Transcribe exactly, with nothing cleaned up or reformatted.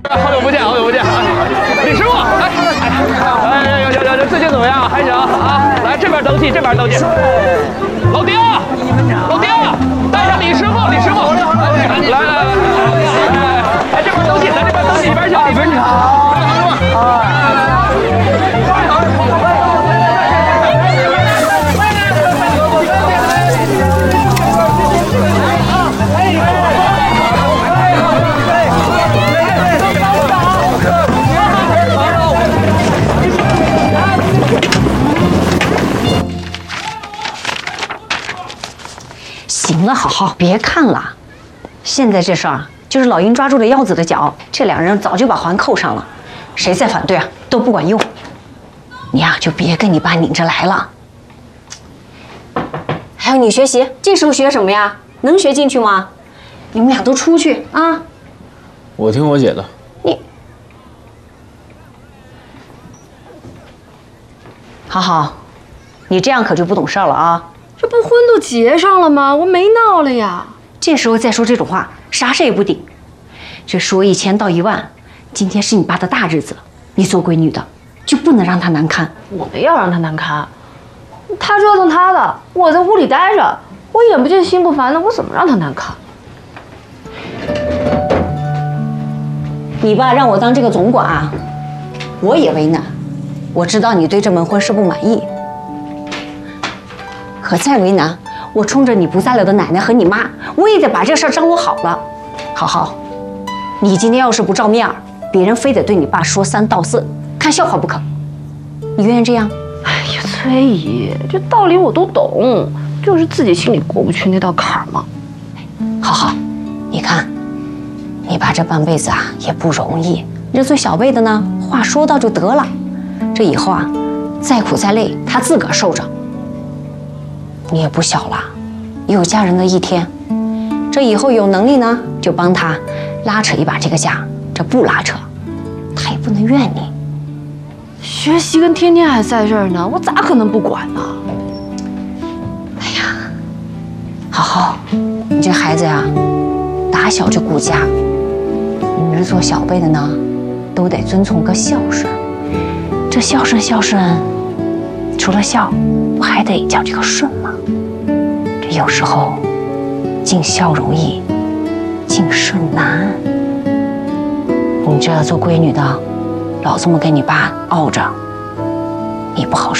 好久不见，好久不见啊！李师傅，哎哎哎，有有有，最近怎么样？还行啊！来这边登记，这边登记。老丁，老丁，带上李师傅，李师傅，来来来来来，哎这边登记，咱这边登记里边去，里边去。 行了，好好别看了，现在这事儿就是老鹰抓住了腰子的脚，这两人早就把环扣上了，谁再反对啊都不管用。你呀、啊、就别跟你爸拧着来了。还有你学习，这时候学什么呀？能学进去吗？你们俩都出去啊！ 我听我姐的。 你，好好，你这样可就不懂事了啊！ 这不婚都结上了吗？我没闹了呀。 这时候再说这种话，啥事也不顶。这说一千道一万，今天是你爸的大日子，你做闺女的就不能让他难堪。 我没要让他难堪，他折腾他的，我在屋里待着，我眼不见心不烦的，我怎么让他难堪？ 你爸让我当这个总管啊，我也为难。我知道你对这门婚事不满意。可再为难，我冲着你不在了的奶奶和你妈，我也得把这事儿张罗好了。好好，你今天要是不照面儿，别人非得对你爸说三道四，看笑话不可。你愿意这样？ 哎呀，崔姨，这道理我都懂，就是自己心里过不去那道坎儿嘛。 好好，你看，你爸这半辈子啊也不容易，这做小辈的呢，话说到就得了。这以后啊，再苦再累，他自个儿受着。你也不小了，也有嫁人的一天。这以后有能力呢，就帮他拉扯一把这个家；这不拉扯，他也不能怨你。 学习跟天天还在这儿呢，我咋可能不管呢？ 哎呀，好好，你这孩子呀，打小就顾家。你这做小辈的呢，都得遵从个孝顺。这孝顺孝顺，除了孝，不还得叫这个顺吗？这有时候尽孝容易，尽顺难。你这做闺女的，老这么跟你爸傲着，你不好受。